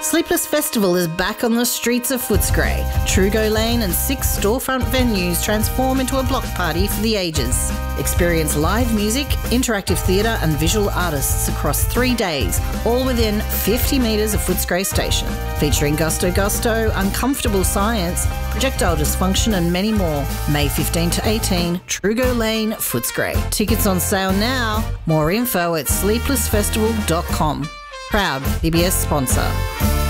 Sleepless Festival is back on the streets of Footscray. Trugo Lane and 6 storefront venues transform into a block party for the ages. Experience live music, interactive theatre and visual artists across 3 days, all within 50 metres of Footscray Station. Featuring Gusto Gusto, Uncomfortable Science, Projectile Dysfunction and many more. May 15 to 18, Trugo Lane, Footscray. Tickets on sale now. More info at sleeplessfestival.com. Proud PBS sponsor.